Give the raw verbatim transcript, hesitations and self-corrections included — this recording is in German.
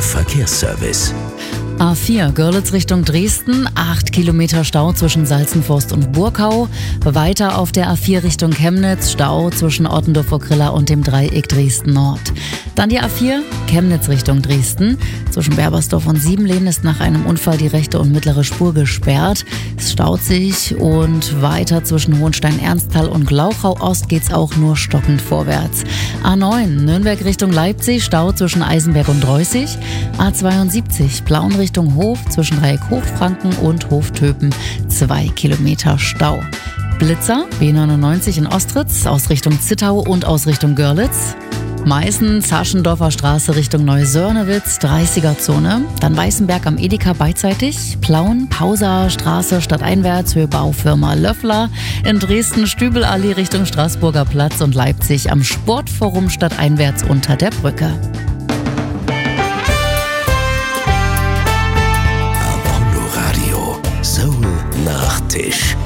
Verkehrsservice. A vier, Görlitz Richtung Dresden, acht Kilometer Stau zwischen Salzenforst und Burkau. Weiter auf der A vier Richtung Chemnitz, Stau zwischen Ottendorf-Okrilla und dem Dreieck Dresden-Nord. Dann die A vier, Chemnitz Richtung Dresden. Zwischen Berbersdorf und Siebenlehn ist nach einem Unfall die rechte und mittlere Spur gesperrt. Es staut sich und weiter zwischen Hohenstein-Ernsthal und Glauchau-Ost geht's auch nur stockend vorwärts. A neun, Nürnberg Richtung Leipzig, Stau zwischen Eisenberg und Dreußig. A zweiundsiebzig, Plauen Richtung Hof, zwischen Dreieck Hochfranken und Hoftöpen, zwei Kilometer Stau. Blitzer, B neunundneunzig in Ostritz, aus Richtung Zittau und aus Richtung Görlitz. Meißen, Zaschendorfer Straße Richtung Neusörnewitz, dreißiger-Zone. Dann Weißenberg am Edeka beidseitig. Plauen, Pauser Straße stadteinwärts, Höhe Baufirma Löffler. In Dresden Stübelallee Richtung Straßburger Platz und Leipzig am Sportforum stadteinwärts unter der Brücke. Apollo Radio, Soul Nachtisch.